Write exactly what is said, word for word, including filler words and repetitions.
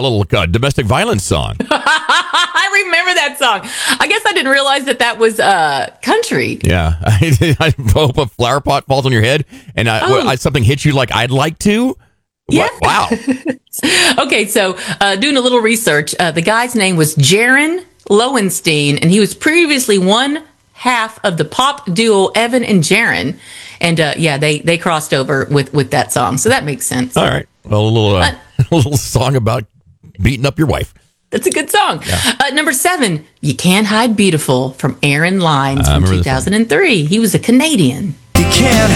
a little uh, domestic violence song. I remember that song. I guess I didn't realize that that was uh, country. Yeah. I, I hope a flower pot falls on your head and I, Oh. I, something hits you like I'd like to. Yeah. Wow. Okay, so uh, doing a little research, uh, the guy's name was Jaron Lowenstein, and he was previously one half of the pop duo Evan and Jaron. And uh, yeah, they, they crossed over with, with that song, so that makes sense. All right. Well, a little, uh, a little song about beating up your wife. That's a good song. Yeah. Uh, number seven, You Can't Hide Beautiful from Aaron Lines I from remember two this song. thousand three. He was a Canadian. You can't